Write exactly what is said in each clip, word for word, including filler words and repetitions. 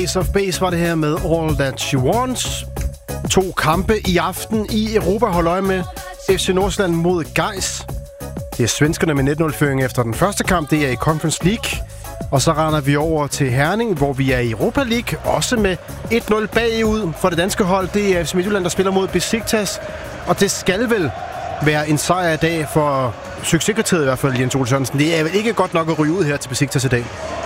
Ace of Base var det her med All That She Wants. To kampe i aften i Europa. Hold øje med F C Nordsjælland mod Gais. Det er svenskerne med nitten nul-føring efter den første kamp. Det er i Conference League. Og så render vi over til Herning, hvor vi er i Europa League. Også med et nul bagud for det danske hold. Det er F C Midtjylland, der spiller mod Besiktas. Og det skal vel være en sejr i dag for succeskriteriet i hvert fald, Jens Ole Sørensen. Det er vel ikke godt nok at ryge ud her til Besiktas i dag.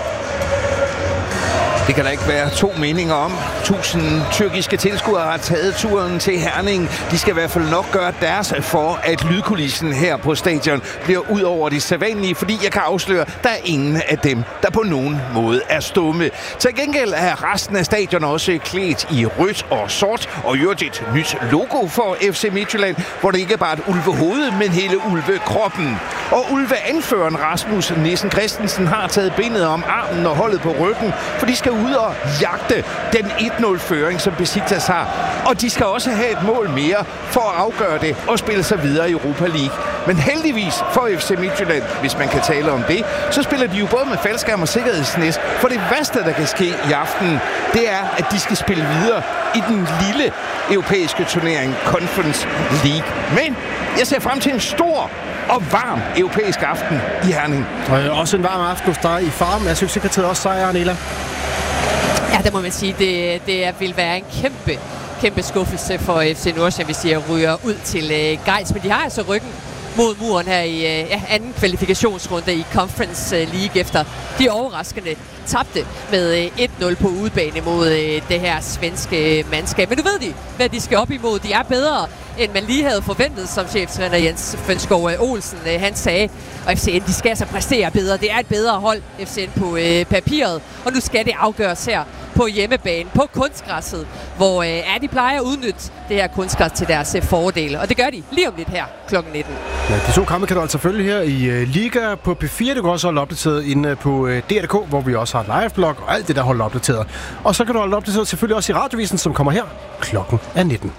Det kan der ikke være to meninger om. Tusind tyrkiske tilskuere har taget turen til Herning. De skal i hvert fald nok gøre deres for, at lydkulissen her på stadion bliver ud over de sædvanlige, fordi jeg kan afsløre, at der er ingen af dem, der på nogen måde er stumme. Til gengæld er resten af stadion også klædt i rødt og sort, og i øvrigt et nyt logo for F C Midtjylland, hvor det ikke er bare et ulvehoved, men hele ulvekroppen. Og ulveanføreren Rasmus Nissen Christensen har taget benet om armen og holdet på ryggen, for de skal ud og jagte den et nul-føring, som Besiktas har. Og de skal også have et mål mere for at afgøre det og spille sig videre i Europa League. Men heldigvis for F C Midtjylland, hvis man kan tale om det, så spiller de jo både med faldskærm og sikkerhedsnæs. For det værste, der kan ske i aften, det er, at de skal spille videre i den lille europæiske turnering Conference League. Men jeg ser frem til en stor og varm europæisk aften i Herning. Og også en varm aften hos dig i Farm. Jeg synes, sekretæret også sejr, Anela. Ja, det må man sige. Det, det vil være en kæmpe, kæmpe skuffelse for F C Nordsjælland, hvis de ryger ud til uh, Gais. Men de har altså ryggen mod muren her i uh, ja, anden kvalifikationsrunde i Conference League, efter de overraskende tabte med uh, et nul på udebane mod uh, det her svenske mandskab. Men nu ved de, hvad de skal op imod. De er bedre, end man lige havde forventet, som cheftræner Jens Fønskov Olsen uh, han sagde. Og F C N, de skal altså præstere bedre. Det er et bedre hold, F C N, på uh, papiret. Og nu skal det afgøres her på hjemmebane, på kunstgræsset, hvor uh, ja, de plejer at udnytte det her kunstgræs til deres uh, fordele. Og det gør de lige om lidt her klokken nitten. Ja, de to kampe kan du altså følge her i uh, Liga på P fire. Du kan også holde opdateret inde på uh, D R K, hvor vi også har et live-blog og alt det, der holder opdateret. Og så kan du holde opdateret selvfølgelig også i Radiovisen, som kommer her klokken er nitten.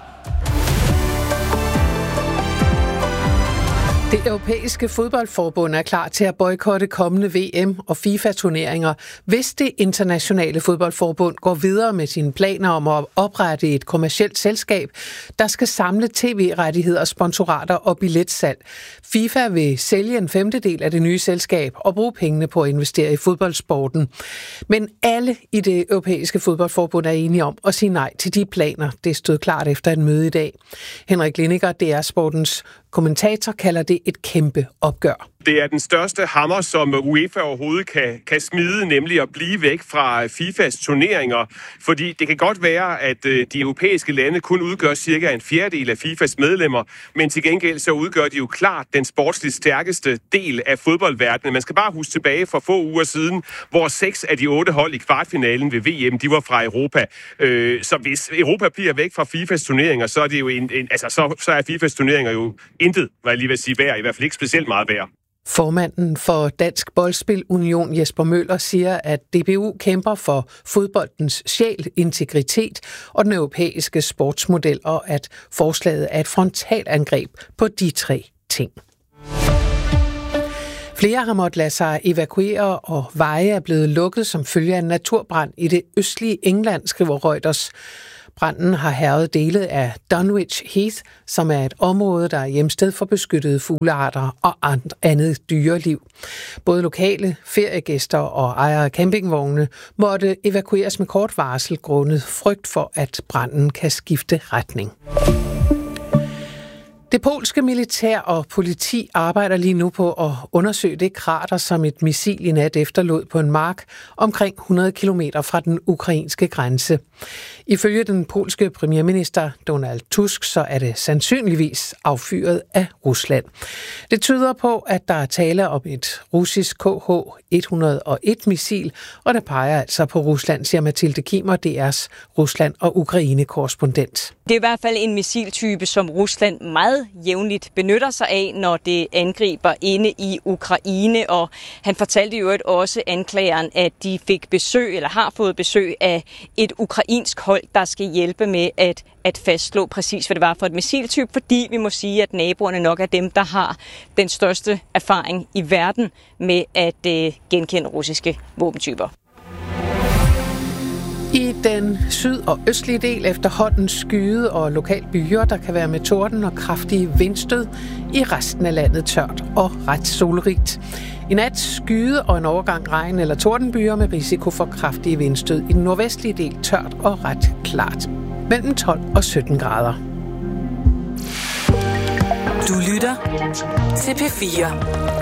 Det europæiske fodboldforbund er klar til at boykotte kommende V M- og FIFA-turneringer, hvis det internationale fodboldforbund går videre med sine planer om at oprette et kommercielt selskab, der skal samle tv-rettigheder, sponsorater og billetsalg. FIFA vil sælge en femtedel af det nye selskab og bruge pengene på at investere i fodboldsporten. Men alle i det europæiske fodboldforbund er enige om at sige nej til de planer. Det stod klart efter et møde i dag. Henrik Lindiger, D R Sportens kommentator, kalder det et kæmpe opgør. Det er den største hammer, som UEFA overhovedet kan, kan smide, nemlig at blive væk fra FIFAs turneringer. Fordi det kan godt være, at de europæiske lande kun udgør cirka en fjerdedel af FIFAs medlemmer, men til gengæld så udgør de jo klart den sportsligt stærkeste del af fodboldverdenen. Man skal bare huske tilbage for få uger siden, hvor seks af de otte hold i kvartfinalen ved V M, de var fra Europa. Så hvis Europa bliver væk fra FIFAs turneringer, så er det jo en, en altså så, så er FIFAs turneringer jo intet, hvad jeg lige vil sige, værd, i hvert fald ikke specielt meget værd. Formanden for Dansk Boldspil Union, Jesper Møller, siger, at D B U kæmper for fodboldens sjæl, integritet og den europæiske sportsmodel, og at forslaget er et frontalangreb på de tre ting. Flere har måttet lade sig evakuere, og veje er blevet lukket som følge af en naturbrand i det østlige England, skriver Reuters. Branden har hærget dele af Dunwich Heath, som er et område, der er hjemsted for beskyttede fuglearter og andet dyreliv. Både lokale feriegæster og ejere af campingvogne måtte evakueres med kort varsel grundet frygt for, at branden kan skifte retning. Det polske militær og politi arbejder lige nu på at undersøge det krater, som et missil i nat efterlod på en mark omkring hundrede kilometer fra den ukrainske grænse. Ifølge den polske premierminister Donald Tusk, så er det sandsynligvis affyret af Rusland. Det tyder på, at der er tale om et russisk K H et hundrede og et missil, og det peger altså på Rusland, siger Mathilde Kimmer, D R's Rusland- og Ukraine-korrespondent. Det er i hvert fald en missiltype, som Rusland meget jævnligt benytter sig af, når det angriber inde i Ukraine, og han fortalte jo også anklageren, at de fik besøg, eller har fået besøg af et ukrainsk hold, der skal hjælpe med at, at fastslå præcis, hvad det var for et missiltype, fordi vi må sige, at naboerne nok er dem, der har den største erfaring i verden med at øh, genkende russiske våbentyper. den syd- og østlige del efterhånden skyde og lokalt byer, der kan være med torden og kraftige vindstød. I resten af landet tørt og ret solrigt. I nat skyde og en overgang regn eller tordenbyer med risiko for kraftige vindstød. I den nordvestlige del tørt og ret klart. Mellem tolv og sytten grader. Du lytter til P fire.